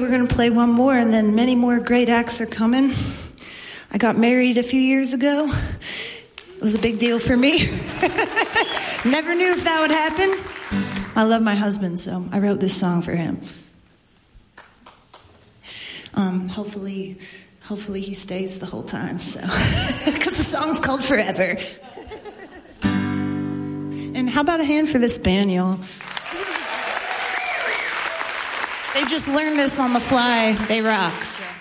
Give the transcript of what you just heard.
going to play one more, and then many more great acts are coming. I got married a few years ago. It was a big deal for me. Never knew if that would happen. I love my husband, so I wrote this song for him. Hopefully he stays the whole time, so because the song's called Forever. And how about a hand for this band, y'all? They just learned this on the fly. They rock. So.